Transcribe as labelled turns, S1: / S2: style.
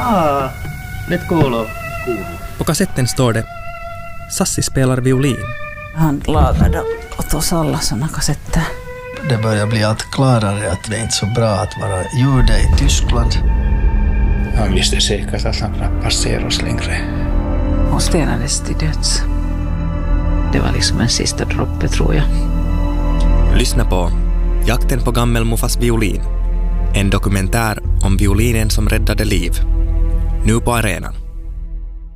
S1: Nyt kuuluu.
S2: På kassetten står det Sassi spelar violin.
S3: Han lagade åt oss alla såna kassetter.
S4: Det börjar bli allt klarare att det är inte så bra att vara jude i Tyskland.
S5: Han visste säkert att han kunde passera oss längre.
S3: Hon spelades till döds. Det var liksom en sista droppe, tror jag.
S2: Lyssna på Jakten på gammelmuffas violin. En dokumentär om violinen som räddade liv. Nu på arenan.